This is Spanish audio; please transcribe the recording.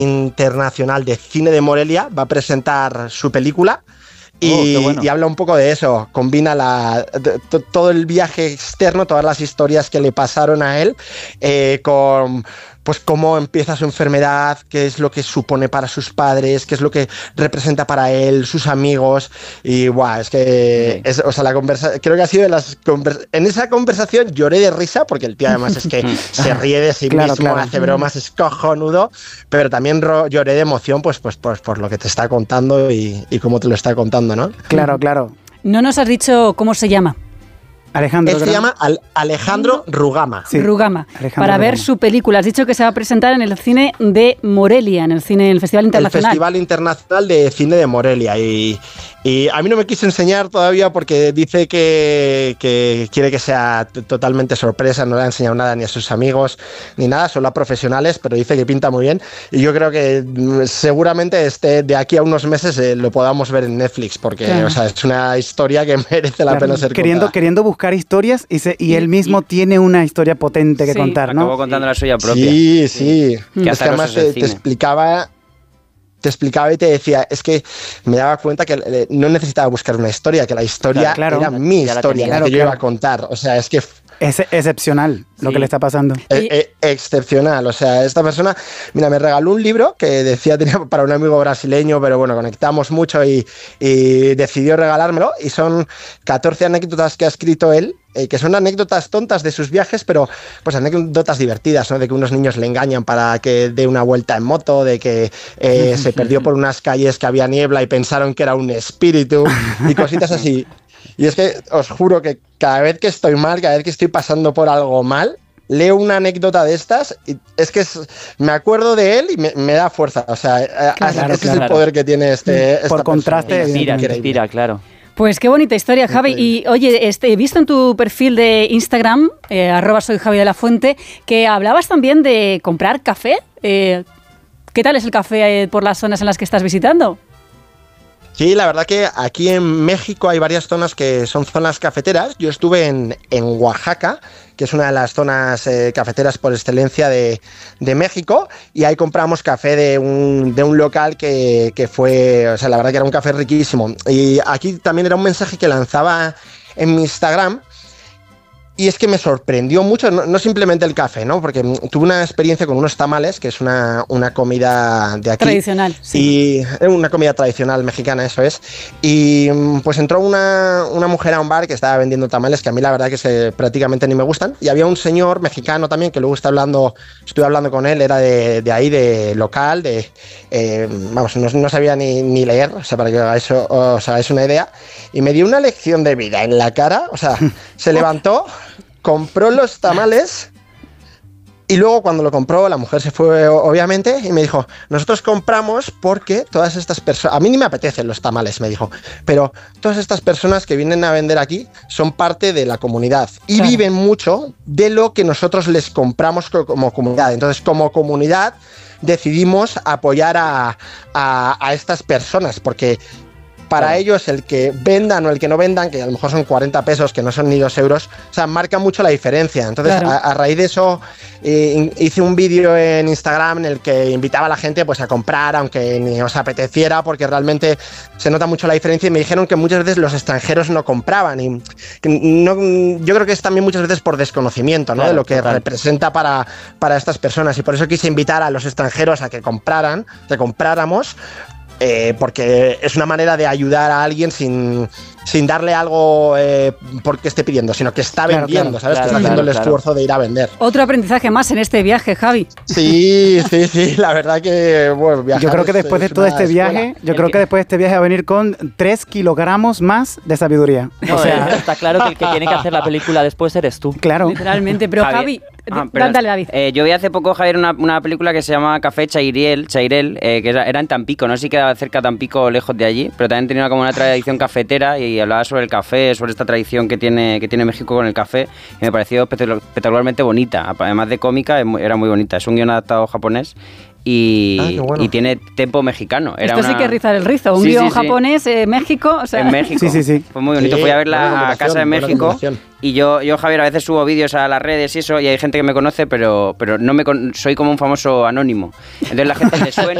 Internacional de Cine de Morelia va a presentar su película. Y habla un poco de eso, combina todo el viaje externo, todas las historias que le pasaron a él, con pues cómo empieza su enfermedad, qué es lo que supone para sus padres, qué es lo que representa para él, sus amigos, y es que creo que ha sido en esa conversación lloré de risa, porque el tío además es que se ríe de sí mismo, hace bromas, es cojonudo, pero también lloré de emoción pues por lo que te está contando y cómo te lo está contando, ¿no? Claro. No nos has dicho cómo se llama. Alejandro. Él se llama Alejandro Rugama. Sí, Rugama. Para ver su película. Has dicho que se va a presentar en el cine de Morelia, en el Festival Internacional. El Festival Internacional de Cine de Morelia. Y a mí no me quiso enseñar todavía porque dice que quiere que sea totalmente sorpresa. No le ha enseñado nada ni a sus amigos ni nada, solo a profesionales, pero dice que pinta muy bien. Y yo creo que seguramente de aquí a unos meses lo podamos ver en Netflix, porque es una historia que merece la pena ser contada. Queriendo buscar historias y él mismo tiene una historia potente que contar, ¿no? Acabó contando la suya propia. Sí. Es que además te explicaba y te decía, es que me daba cuenta que no necesitaba buscar una historia, que la historia era mi historia, la que yo iba a contar. O sea, es que es excepcional lo que le está pasando. Excepcional. O sea, esta persona, mira, me regaló un libro que decía tenía para un amigo brasileño, pero bueno, conectamos mucho y decidió regalármelo. Y son 14 anécdotas que ha escrito él, que son anécdotas tontas de sus viajes, pero pues anécdotas divertidas, ¿no? De que unos niños le engañan para que dé una vuelta en moto, de que se perdió por unas calles que había niebla y pensaron que era un espíritu y cositas así. Y es que os juro que cada vez que estoy mal, cada vez que estoy pasando por algo mal, leo una anécdota de estas y es que me acuerdo de él y me da fuerza. O sea, ese es el poder que tiene por contraste, inspira, claro. Pues qué bonita historia, Javi. Y oye, he visto en tu perfil de Instagram, @soyjavi_de_la_fuente, que hablabas también de comprar café. ¿Qué tal es el café por las zonas en las que estás visitando? Sí, la verdad que aquí en México hay varias zonas que son zonas cafeteras. Yo estuve en Oaxaca, que es una de las zonas cafeteras por excelencia de México, y ahí compramos café de un local que fue, o sea, la verdad que era un café riquísimo. Y aquí también era un mensaje que lanzaba en mi Instagram. Y es que me sorprendió mucho, no simplemente el café, ¿no? Porque tuve una experiencia con unos tamales, que es una comida de aquí. Tradicional, sí. Y una comida tradicional mexicana, eso es. Y pues entró una mujer a un bar que estaba vendiendo tamales, que a mí la verdad que prácticamente ni me gustan. Y había un señor mexicano también, que luego estuve hablando con él, era de ahí, de local, no sabía ni leer, o sea, para que os hagáis una idea. Y me dio una lección de vida en la cara, o sea, se levantó, compró los tamales y luego cuando lo compró la mujer se fue obviamente y me dijo, nosotros compramos porque todas estas personas, a mí ni me apetecen los tamales, me dijo, pero todas estas personas que vienen a vender aquí son parte de la comunidad y viven mucho de lo que nosotros les compramos como comunidad. Entonces, como comunidad decidimos apoyar a estas personas porque para ellos el que vendan o el que no vendan, que a lo mejor son 40 pesos, que no son ni 2 euros, o sea, marca mucho la diferencia. Entonces, a raíz de eso, hice un vídeo en Instagram en el que invitaba a la gente pues a comprar, aunque ni os apeteciera, porque realmente se nota mucho la diferencia. Y me dijeron que muchas veces los extranjeros no compraban. Y yo creo que es también muchas veces por desconocimiento, ¿no? De lo que representa para estas personas. Y por eso quise invitar a los extranjeros a que compráramos, porque es una manera de ayudar a alguien sin darle algo porque esté pidiendo, sino que está vendiendo, ¿sabes? Que está haciendo el esfuerzo de ir a vender. Otro aprendizaje más en este viaje, Javi. Sí, la verdad que viajar. Yo creo que después de todo este viaje, va a venir con 3 kilogramos más de sabiduría. No, o sea, está claro que el que tiene que hacer la película después eres tú. Claro. Literalmente, pero Javi, dale, David. Yo vi hace poco, Javier, una película que se llama Café Chairel, que era en Tampico, no sé si quedaba cerca de Tampico o lejos de allí, pero también tenía como una tradición cafetera y hablaba sobre el café, sobre esta tradición que tiene México con el café, y me pareció espectacularmente bonita, además de cómica, era muy bonita. Es un guion adaptado japonés y, bueno. y tiene tempo mexicano. Esto sí que es rizar el rizo. Un guión japonés, México. O sea. En México. Sí. Fue muy bonito. Fui a verla a casa de México. Y yo, Javier, a veces subo vídeos a las redes y eso, y hay gente que me conoce, pero no soy como un famoso anónimo. Entonces la gente le suena